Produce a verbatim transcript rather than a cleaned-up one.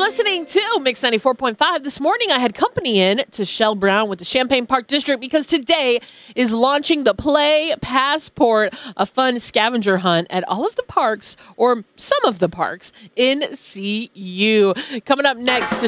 listening to Mix ninety-four point five. This morning, I had company in to Shell Brown with the Champaign Park District because today is launching the Play Passport, a fun scavenger hunt at all of the parks, or some of the parks, in C U. Coming up next to